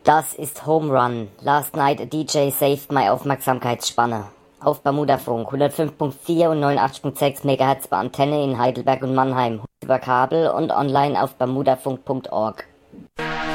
Das ist Home Run. Last night a DJ saved my Aufmerksamkeitsspanne. Auf Bermudafunk 105.4 und 89.6 MHz bei Antenne in Heidelberg und Mannheim, über Kabel und online auf bermudafunk.org.